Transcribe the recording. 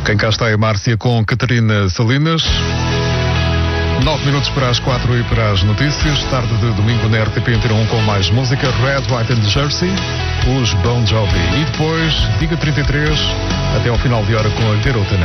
Quem cá está é Márcia com Catarina Salinas. 9 minutos para as 4 e para as notícias. Tarde de domingo na RTP Antena 1 com mais música. Red, White and Jersey, os Bon Jovi. E depois, Diga 33, até ao final de hora com a Garota.